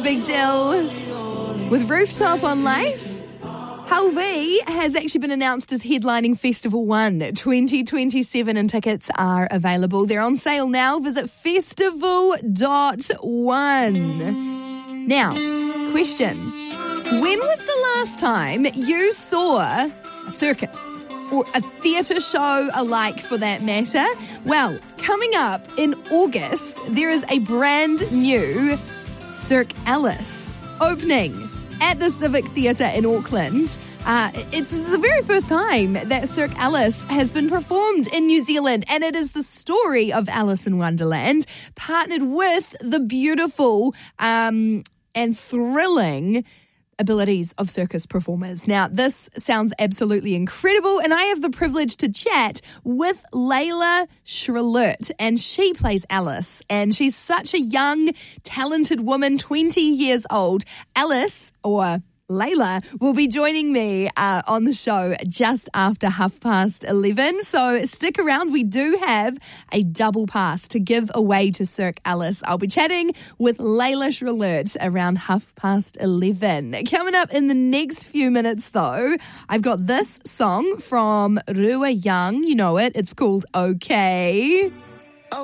big deal. With Rooftop on Life, Halvey has actually been announced as headlining Festival 1 2027 and tickets are available. They're on sale now. Visit festival.one. Now, question. When was the last time you saw a circus or a theatre show alike for that matter? Well, coming up in August, there is a brand new Cirque Alice opening at the Civic Theatre in Auckland. It's the very first time that Cirque Alice has been performed in New Zealand, and it is the story of Alice in Wonderland, partnered with the beautiful and thrilling abilities of circus performers. Now, this sounds absolutely incredible, and I have the privilege to chat with Layla Shrillert, and she plays Alice, and she's such a young, talented woman, 20 years old. Alice, or Layla, will be joining me on the show just after 11:30. So stick around. We do have a double pass to give away to Cirque Alice. I'll be chatting with Layla Shrillert around 11:30. Coming up in the next few minutes, though, I've got this song from Rua Young. You know it. It's called Okay.